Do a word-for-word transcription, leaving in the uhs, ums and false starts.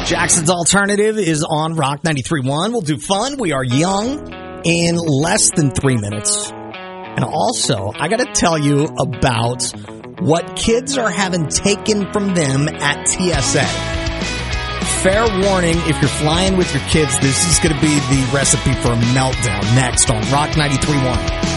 Jackson's Alternative is on Rock ninety-three point one. We'll do fun. We are young in less than three minutes. And also, I got to tell you about what kids are having taken from them at T S A. Fair warning, if you're flying with your kids, this is going to be the recipe for a meltdown next on Rock ninety-three point one.